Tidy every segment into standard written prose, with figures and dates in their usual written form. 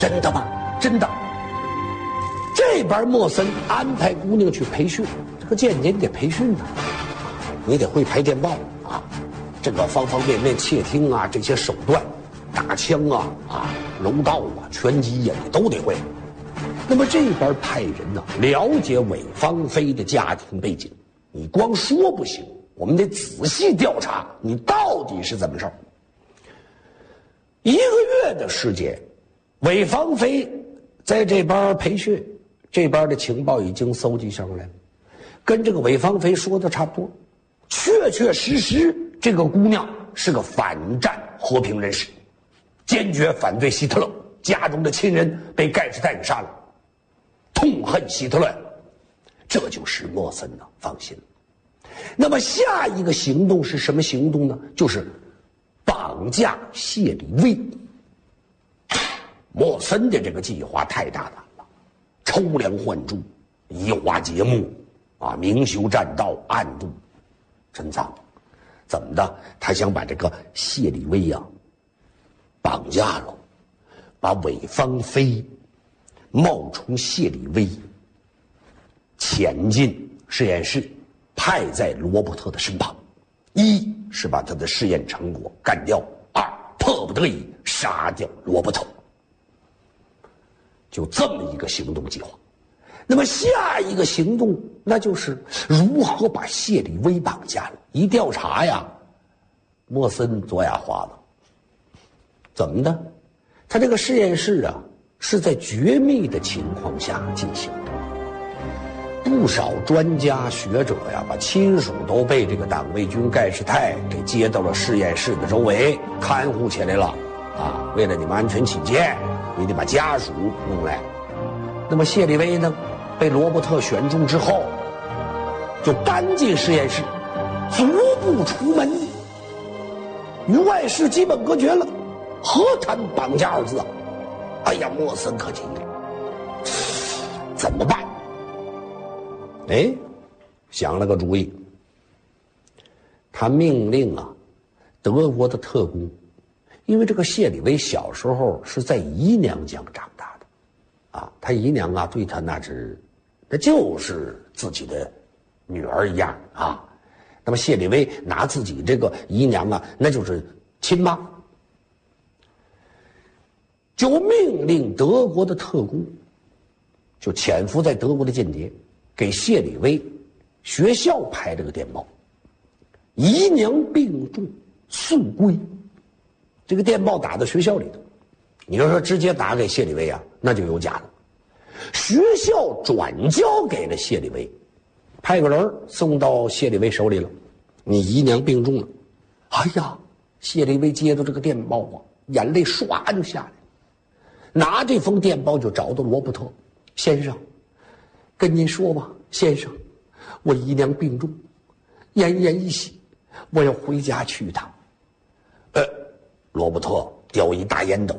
真的吗？真的。这边莫森安排姑娘去培训，这个间谍你得培训呢，你得会拍电报啊，这个方方面面窃听啊，这些手段，打枪啊楼道啊，拳击呀，你都得会。那么这边派人呢，了解韦芳菲的家庭背景，你光说不行，我们得仔细调查你到底是怎么事。1个月的时间，韦芳菲在这边培训，这边的情报已经搜集上来了，跟这个韦芳菲说的差不多，确确实实这个姑娘是个反战和平人士，坚决反对希特勒，家中的亲人被盖世太给杀了，痛恨希特勒，这就使莫森呢放心了。那么下一个行动是什么行动呢？就是绑架谢里威。莫森的这个计划太大胆了，抽梁换柱，移花接木啊，明修栈道，暗度陈仓。怎么的？他想把这个谢里威呀绑架了，把韦芳菲冒充谢里威潜进实验室，派在罗伯特的身旁，一是把他的试验成果干掉，二迫不得已杀掉罗伯特。就这么一个行动计划。那么下一个行动，那就是如何把谢里威绑架了。一调查呀，莫森左眼花了。怎么的？他这个实验室啊，是在绝密的情况下进行的。不少专家学者呀，把亲属都被这个党卫军盖世太给接到了实验室的周围看护起来了啊！为了你们安全起见，你得把家属弄来。那么谢里威呢，被罗伯特选中之后，就搬进实验室，足不出门，与外世基本隔绝了，何谈绑架二字啊？哎呀，莫森可急了，怎么办？哎，想了个主意。他命令啊，德国的特工，因为这个谢里威小时候是在姨娘家长大的，啊，他姨娘啊对他那就是自己的女儿一样啊。那么谢里威拿自己这个姨娘啊，那就是亲妈，就命令德国的特工，就潜伏在德国的间谍，给谢里威学校拍这个电报，姨娘病重速归。这个电报打到学校里头，你要说直接打给谢里威啊，那就有假了。学校转交给了谢里威，派个人送到谢里威手里了。你姨娘病重了，哎呀，谢里威接到这个电报啊，眼泪唰就下来了，拿这封电报就找到罗伯特先生，跟您说吧，先生，我姨娘病重，奄奄一息，我要回家去一趟。罗伯特叼一大烟斗，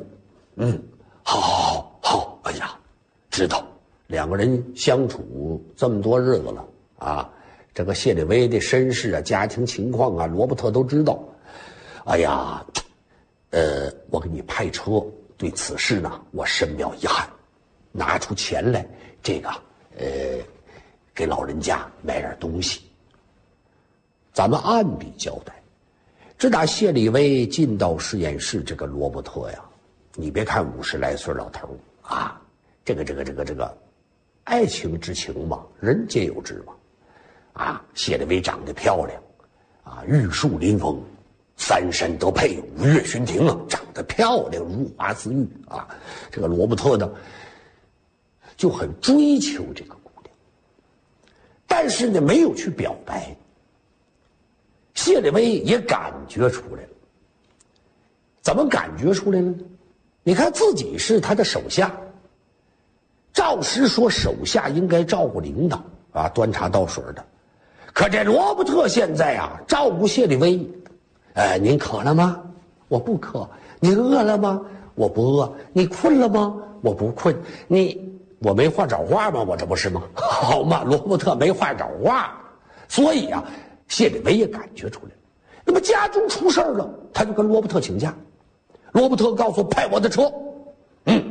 好，哎呀，知道，两个人相处这么多日子了啊，这个谢里威的身世啊、家庭情况啊，罗伯特都知道。哎呀，我给你派车，对此事呢，我深表遗憾，拿出钱来，这个给老人家买点东西。咱们按笔交代。直打谢里威进到实验室，这个罗伯特呀，你别看50来岁老头啊，这个爱情之情嘛，人皆有之嘛。啊，谢里威长得漂亮，啊，玉树临风，三山得配，五岳寻庭啊，长得漂亮，如花似玉啊。这个罗伯特呢，就很追求这个姑娘，但是呢，没有去表白。谢里威也感觉出来了，怎么感觉出来了呢？你看自己是他的手下，照实说手下应该照顾领导啊，端茶倒水的。可这罗伯特现在啊，照顾谢里威，您渴了吗？我不渴。你饿了吗？我不饿。你困了吗？我不困。我没话找话吗？我这不是吗？好嘛，罗伯特没话找话，所以啊。谢里威也感觉出来了，那么家中出事了，他就跟罗伯特请假。罗伯特告诉派我的车，